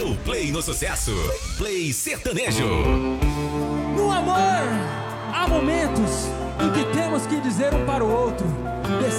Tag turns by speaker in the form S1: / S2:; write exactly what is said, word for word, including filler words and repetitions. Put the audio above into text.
S1: Deu play no sucesso. Play sertanejo.
S2: No amor, há momentos em que temos que dizer um para o outro: